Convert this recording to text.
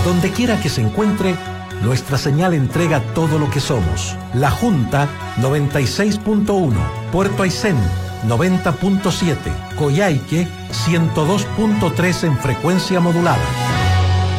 Donde quiera que se encuentre, nuestra señal entrega todo lo que somos. La Junta 96.1, Puerto Aysén 90.7, Coyhaique 102.3 en frecuencia modulada.